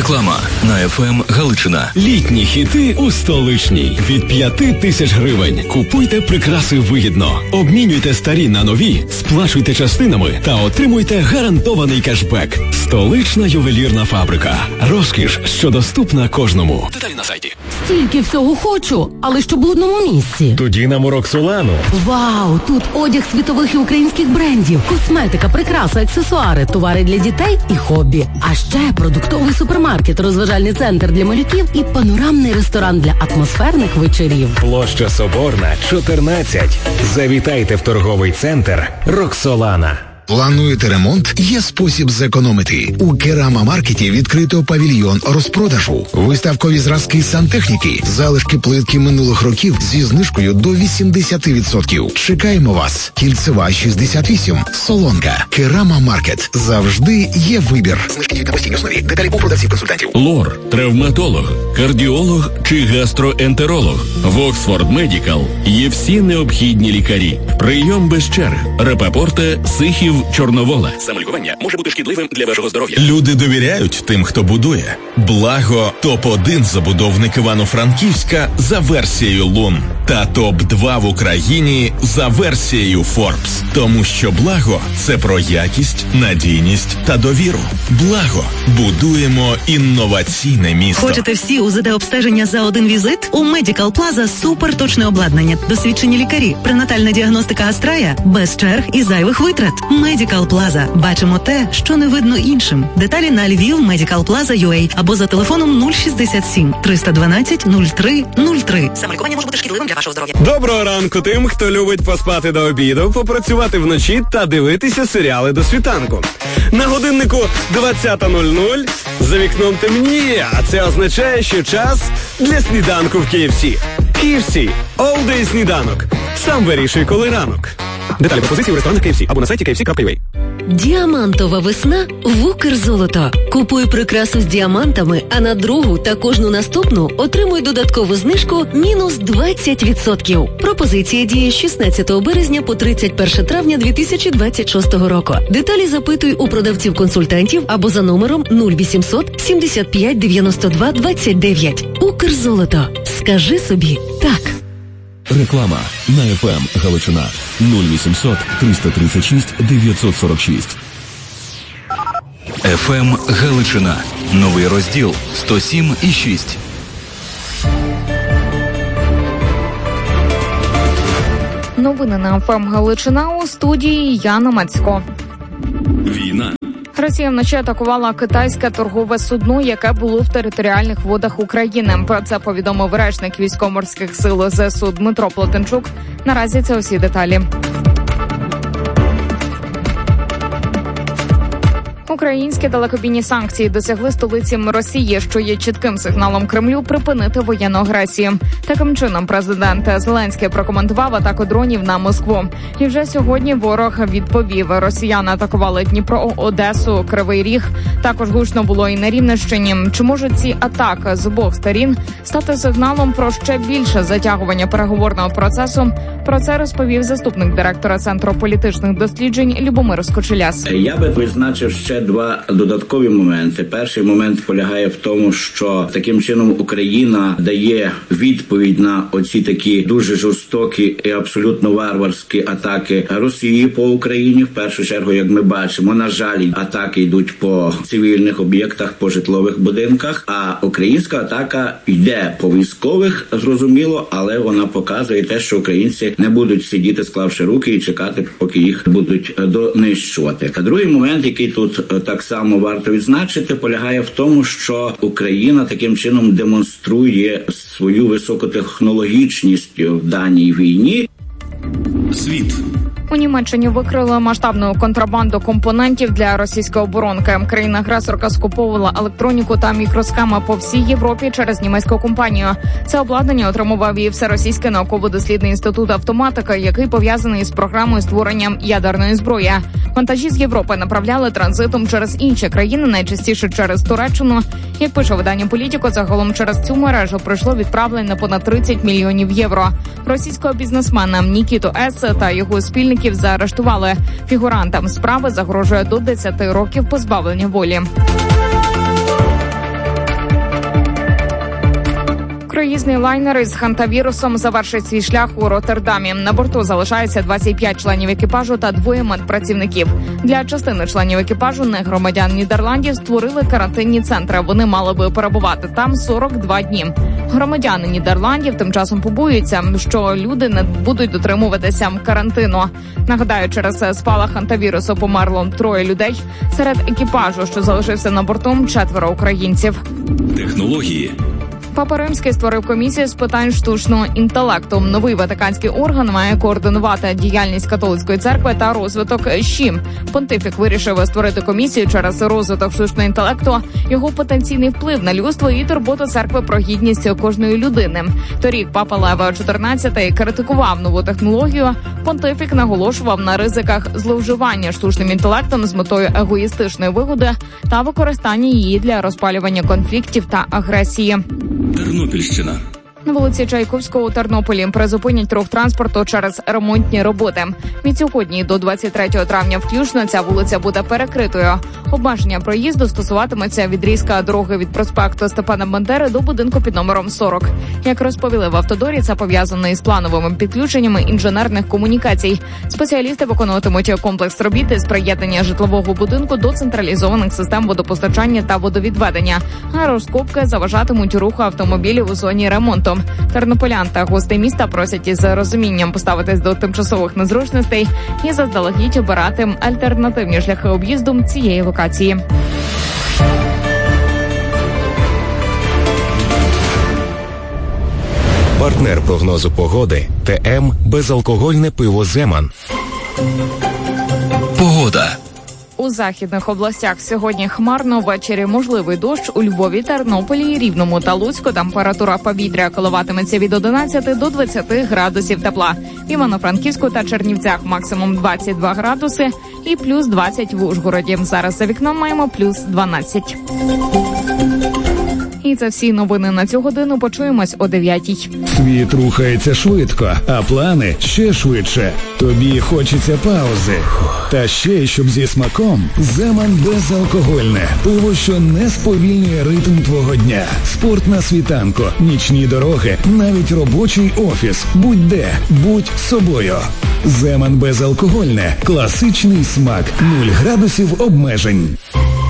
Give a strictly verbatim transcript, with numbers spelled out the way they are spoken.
Реклама на еф ем Галичина. Літні хіти у столичній. Від п'яти тисяч гривень. Купуйте прикраси вигідно. Обмінюйте старі на нові, сплачуйте частинами та отримуйте гарантований кешбек. Столична ювелірна фабрика. Розкіш, що доступна кожному. Деталі на сайті. Стільки всього хочу, але щоб в одному місці. Тоді нам у Роксолану. Вау, тут одяг світових і українських брендів, косметика, прикраси, аксесуари, товари для дітей і хобі. А ще продуктовий супермаркет, розважальний центр для малюків і панорамний ресторан для атмосферних вечорів. Площа Соборна, чотирнадцять. Завітайте в торговий центр Роксолана. Плануєте ремонт? Є спосіб зекономити. У Керама-маркеті відкрито павільйон розпродажу. Виставкові зразки сантехніки, залишки плитки минулих років зі знижкою до вісімдесят відсотків. Чекаємо вас. Кільцева шістдесят вісім. Солонка. Керама-маркет. Завжди є вибір. Знижки діють на постійній основі. Деталі у продавців-консультантів. Лор, травматолог, кардіолог чи гастроентеролог. В Оксфорд Медікал є всі необхідні лікарі. Прийом без черг. Рапапорта, Сихів, Чорновола. Самолікування може бути шкідливим для вашого здоров'я. Люди довіряють тим, хто будує. Благо топ один забудовник Івано-Франківська за версією Лун. Та топ два в Україні за версією Forbes. Тому що Благо – це про якість, надійність та довіру. Благо. Будуємо інноваційне місто. Хочете всі УЗД-обстеження за один візит? У Medical Plaza суперточне обладнання, досвідчені лікарі, пренатальна діагностика Астрая, без черг і зайвих витрат. Medical Plaza. Бачимо те, що не видно іншим. Деталі на Львів Medical Plaza ю ей або за телефоном нуль шістдесят сім триста дванадцять нуль три нуль три. Самолікування може бути шкідливим для вашого здоров'я. Доброго ранку тим, хто любить поспати до обіду, попрацювати вночі та дивитися серіали до світанку. На годиннику двадцята нуль нуль, за вікном темніє, а це означає, що час для сніданку в кей еф сі. кей еф сі. All Day сніданок. Сам вирішуй, коли ранок. Деталі пропозиції у ресторанах кей еф сі або на сайті кей еф сі крапка ю ей. Діамантова весна в Укрзолото. Купуй прикрасу з діамантами, а на другу та кожну наступну отримуй додаткову знижку мінус двадцять відсотків. Пропозиція діє з шістнадцятого березня по тридцять перше травня дві тисячі двадцять шостого року. Деталі запитуй у продавців-консультантів або за номером нуль вісімсот сімдесят п'ять дев'яносто два двадцять дев'ять. Укрзолото. Скажи собі так. Реклама на еф ем Галичина. нуль вісімсот триста тридцять шість дев'ятсот сорок шість. еф ем Галичина. Новий розділ сто сім і шість. Новини на еф ем Галичина, у студії Яна Мацько. Війна. Росія вночі атакувала китайське торгове судно, яке було в територіальних водах України. Про це повідомив речник військово-морських сил зе ес у Дмитро Плотенчук. Наразі це усі деталі. Українські далекобійні санкції досягли столиці Росії, що є чітким сигналом Кремлю припинити воєнну агресію. Таким чином, президент Зеленський прокоментував атаку дронів на Москву. І вже сьогодні ворог відповів. Росіяни атакували Дніпро, Одесу, Кривий Ріг. Також гучно було і на Рівненщині. Чи можуть ці атаки з обох сторін стати сигналом про ще більше затягування переговорного процесу? Про це розповів заступник директора Центру політичних досліджень Любомир Скочеляс. Я би визначив ще два додаткові моменти. Перший момент полягає в тому, що таким чином Україна дає відповідь на оці такі дуже жорстокі і абсолютно варварські атаки Росії по Україні. В першу чергу, як ми бачимо, на жаль, атаки йдуть по цивільних об'єктах, по житлових будинках, а українська атака йде по військових, зрозуміло, але вона показує те, що українці не будуть сидіти, склавши руки і чекати, поки їх будуть донищувати. А другий момент, який тут так само варто відзначити, полягає в тому, що Україна таким чином демонструє свою високотехнологічність в даній війні. Світ. У Німеччині викрили масштабну контрабанду компонентів для російської оборонки. Країна-агресорка скуповувала електроніку та мікросхеми по всій Європі через німецьку компанію. Це обладнання отримував і Всеросійський науково-дослідний інститут автоматики, який пов'язаний з програмою створення ядерної зброї. Вантажі з Європи направляли транзитом через інші країни, найчастіше через Туреччину. Як пише видання «Політіко», загалом через цю мережу пройшло відправлень на понад тридцять мільйонів євро. Російського бізнесмена Нікіту С. та його спільників заарештували. Фігурантам справи загрожує до десяти років позбавлення волі. Круїзний лайнер із хантавірусом завершить свій шлях у Роттердамі. На борту залишається двадцять п'ять членів екіпажу та двоє медпрацівників. Для частини членів екіпажу, не громадян Нідерландів, створили карантинні центри. Вони мали би перебувати там сорок два дні. Громадяни Нідерландів тим часом побоюються, що люди не будуть дотримуватися карантину. Нагадаю, через спалах хантавірусу померло троє людей. Серед екіпажу, що залишився на борту, четверо українців. Технології. Папа Римський створив комісію з питань штучного інтелекту. Новий ватиканський орган має координувати діяльність католицької церкви та розвиток ЩІ. Понтифік вирішив створити комісію через розвиток штучного інтелекту, його потенційний вплив на людство і турботу церкви про гідність кожної людини. Торік папа Лев чотирнадцятий критикував нову технологію. Понтифік наголошував на ризиках зловживання штучним інтелектом з метою егоїстичної вигоди та використання її для розпалювання конфліктів та агресії. Тернопільщина. На вулиці Чайковського у Тернополі призупинять рух транспорту через ремонтні роботи. Від сьогодні до двадцять третього травня включно ця вулиця буде перекритою. Обмеження проїзду стосуватиметься відрізка дороги від проспекту Степана Бандери до будинку під номером сорок. Як розповіли в автодорі, це пов'язано із плановими підключеннями інженерних комунікацій. Спеціалісти виконуватимуть комплекс робіт з приєднання житлового будинку до централізованих систем водопостачання та водовідведення. А розкопки заважатимуть руху автомобілів у зоні ремонту. Тернополян та гостей міста просять із розумінням поставитись до тимчасових незручностей і заздалегідь обирати альтернативні шляхи об'їзду цієї локації. Партнер прогнозу погоди ТМ безалкогольне пиво «Земан». Погода. У західних областях сьогодні хмарно, ввечері можливий дощ. У Львові, Тернополі, Рівному та Луцьку температура повітря коливатиметься від одинадцяти до двадцяти градусів тепла. В Івано-Франківську та Чернівцях максимум двадцять два градуси і плюс двадцять в Ужгороді. Зараз за вікном маємо плюс дванадцять. І це всі новини на цю годину. Почуємось о дев'ятій. Світ рухається швидко, а плани ще швидше. Тобі хочеться паузи. Та ще, щоб зі смаком, «Земан» безалкогольне. Пиво, що не сповільнює ритм твого дня. Спорт на світанку, нічні дороги, навіть робочий офіс. Будь-де, будь собою. «Земан» безалкогольне. Класичний смак. Нуль градусів обмежень.